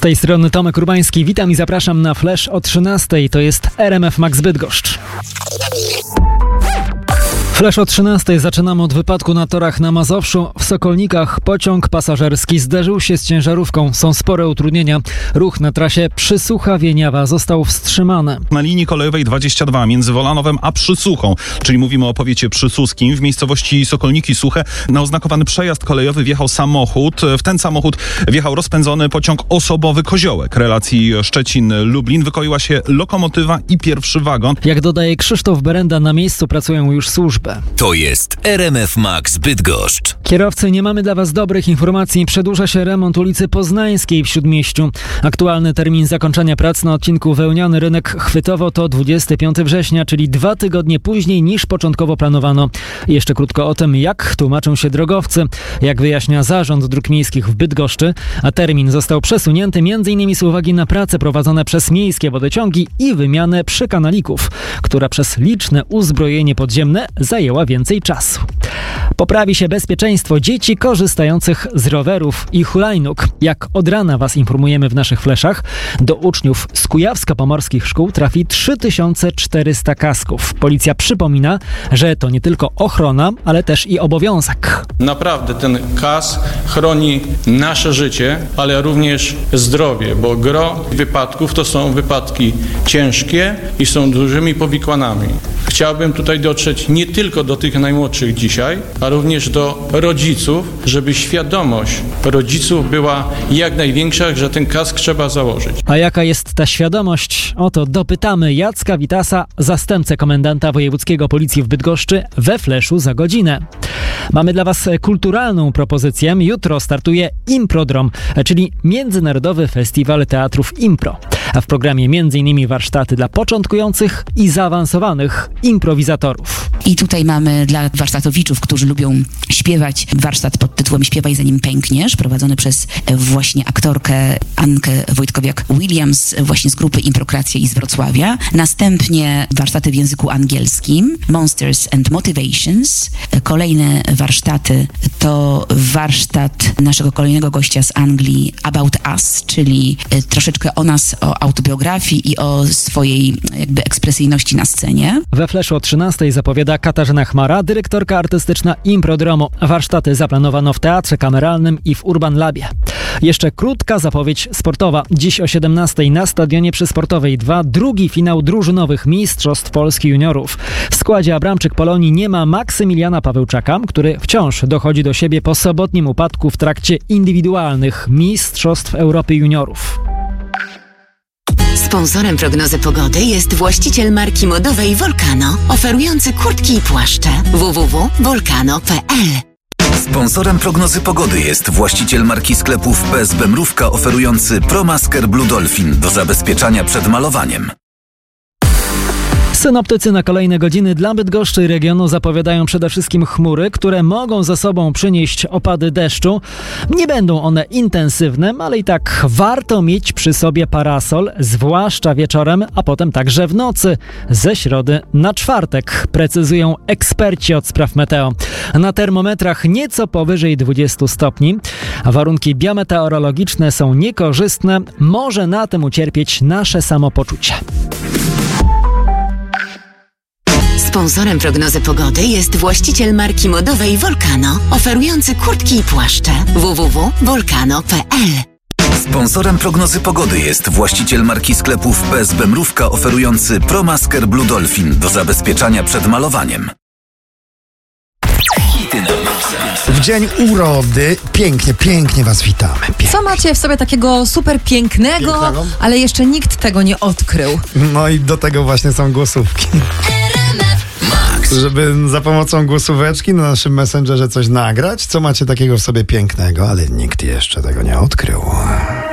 tej strony Tomek Urbański, witam i zapraszam na Flash o 13:00. To jest RMF Max Bydgoszcz. Flash o 13:00 zaczynamy od wypadku na torach na Mazowszu. W Sokolnikach pociąg pasażerski zderzył się z ciężarówką. Są spore utrudnienia. Ruch na trasie Przysłucha-Wieniawa został wstrzymany. Na linii kolejowej 22 między Wolanowem a Przysuchą, czyli mówimy o powiecie przysuskim, w miejscowości Sokolniki Suche, na oznakowany przejazd kolejowy wjechał samochód. W ten samochód wjechał rozpędzony pociąg osobowy Koziołek. Relacji Szczecin-Lublin wykoiła się lokomotywa i pierwszy wagon. Jak dodaje Krzysztof Berenda, na miejscu pracują już służby. To jest RMF Max Bydgoszcz. Kierowcy, nie mamy dla Was dobrych informacji. Przedłuża się remont ulicy Poznańskiej w Śródmieściu. Aktualny termin zakończenia prac na odcinku Wełniany Rynek Chwytowo to 25 września, czyli 2 tygodnie później niż początkowo planowano. Jeszcze krótko o tym, jak tłumaczą się drogowcy. Jak wyjaśnia Zarząd Dróg Miejskich w Bydgoszczy, a termin został przesunięty m.in. z uwagi na prace prowadzone przez miejskie wodociągi i wymianę przykanalików, która przez liczne uzbrojenie podziemne zajęła więcej czasu. Poprawi się bezpieczeństwo dzieci korzystających z rowerów i hulajnóg. Jak od rana Was informujemy w naszych fleszach, do uczniów z kujawsko-pomorskich szkół trafi 3400 kasków. Policja przypomina, że to nie tylko ochrona, ale też i obowiązek. Naprawdę ten kask chroni nasze życie, ale również zdrowie, bo gro wypadków to są wypadki ciężkie i są dużymi powikłaniami. Chciałbym tutaj dotrzeć nie tylko do tych najmłodszych dzisiaj, a również do rodziców, żeby świadomość rodziców była jak największa, że ten kask trzeba założyć. A jaka jest ta świadomość? Oto dopytamy Jacka Witasa, zastępcę komendanta wojewódzkiego Policji w Bydgoszczy, we Fleszu za godzinę. Mamy dla Was kulturalną propozycję. Jutro startuje Improdrom, czyli Międzynarodowy Festiwal Teatrów Impro. A w programie m.in. warsztaty dla początkujących i zaawansowanych improwizatorów. I tutaj mamy dla warsztatowiczów, którzy lubią śpiewać, warsztat pod tytułem Śpiewaj zanim pękniesz, prowadzony przez właśnie aktorkę Ankę Wojtkowiak-Williams, właśnie z grupy Improkracja i z Wrocławia. Następnie warsztaty w języku angielskim, Monsters and Motivations. Kolejne warsztaty to warsztat naszego kolejnego gościa z Anglii, About Us, czyli troszeczkę o nas, o autobiografii i o swojej jakby ekspresyjności na scenie. We Fleszu o 13:00 zapowiada Katarzyna Chmara, dyrektorka artystyczna Improdromu. Warsztaty zaplanowano w Teatrze Kameralnym i w Urban Labie. Jeszcze krótka zapowiedź sportowa. Dziś o 17:00 na Stadionie przy Sportowej 2 drugi finał drużynowych Mistrzostw Polski Juniorów. W składzie Abramczyk Polonii nie ma Maksymiliana Pawełczaka, który wciąż dochodzi do siebie po sobotnim upadku w trakcie indywidualnych Mistrzostw Europy Juniorów. Sponsorem prognozy pogody jest właściciel marki modowej Volcano, oferujący kurtki i płaszcze. www.volcano.pl. Sponsorem prognozy pogody jest właściciel marki sklepów PSB Mrówka, oferujący ProMasker Blue Dolphin do zabezpieczania przed malowaniem. Synoptycy na kolejne godziny dla Bydgoszczy i regionu zapowiadają przede wszystkim chmury, które mogą za sobą przynieść opady deszczu. Nie będą one intensywne, ale i tak warto mieć przy sobie parasol, zwłaszcza wieczorem, a potem także w nocy, ze środy na czwartek, precyzują eksperci od spraw meteo. Na termometrach nieco powyżej 20 stopni. Warunki biometeorologiczne są niekorzystne. Może na tym ucierpieć nasze samopoczucie. Sponsorem prognozy pogody jest właściciel marki modowej Volcano, oferujący kurtki i płaszcze. www.volcano.pl. Sponsorem prognozy pogody jest właściciel marki sklepów PSB Mrówka, oferujący ProMasker Blue Dolphin do zabezpieczania przed malowaniem. W dzień urody pięknie Was witamy. Pięknie. Co macie w sobie takiego super pięknego, ale jeszcze nikt tego nie odkrył? No i do tego właśnie są głosówki. Żeby za pomocą głosóweczki na naszym Messengerze coś nagrać, co macie takiego w sobie pięknego, ale nikt jeszcze tego nie odkrył.